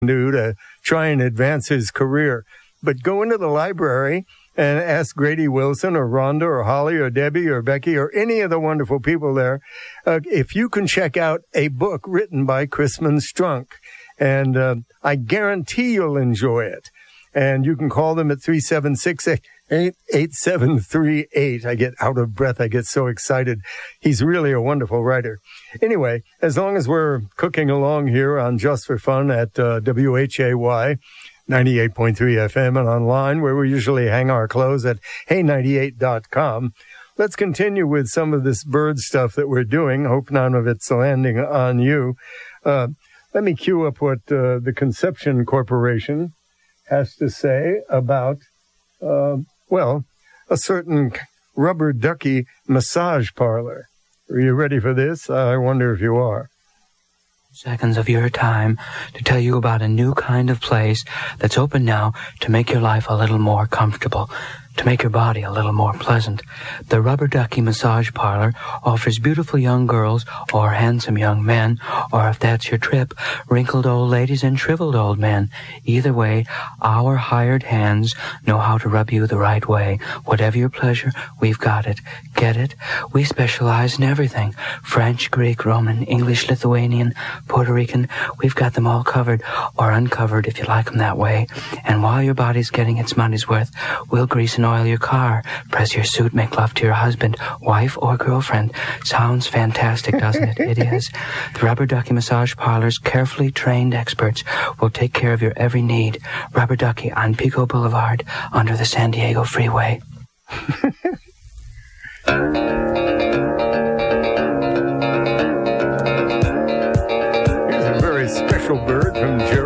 do to try and advance his career. But go into the library and ask Grady Wilson or Rhonda or Holly or Debbie or Becky or any of the wonderful people there if you can check out a book written by Chrisman Strunk. And I guarantee you'll enjoy it. And you can call them at 376-8738. I get out of breath. I get so excited. He's really a wonderful writer. Anyway, as long as we're cooking along here on Just for Fun at WHAY 98.3 FM and online, where we usually hang our clothes at hey98.com, let's continue with some of this bird stuff that we're doing. Hope none of it's landing on you. Let me cue up what the Conception Corporation has to say about, a certain rubber ducky massage parlor. Are you ready for this? I wonder if you are. Seconds of your time to tell you about a new kind of place that's open now to make your life a little more comfortable, to make your body a little more pleasant. The Rubber Ducky Massage Parlor offers beautiful young girls or handsome young men, or if that's your trip, wrinkled old ladies and shriveled old men. Either way, our hired hands know how to rub you the right way. Whatever your pleasure, we've got it. Get it? We specialize in everything. French, Greek, Roman, English, Lithuanian, Puerto Rican. We've got them all covered, or uncovered if you like them that way. And while your body's getting its money's worth, we'll grease and oil your car, press your suit, make love to your husband, wife, or girlfriend. Sounds fantastic, doesn't it? It is. The Rubber Ducky Massage Parlor's carefully trained experts will take care of your every need. Rubber Ducky on Pico Boulevard under the San Diego Freeway. Here's a very special bird from Germany.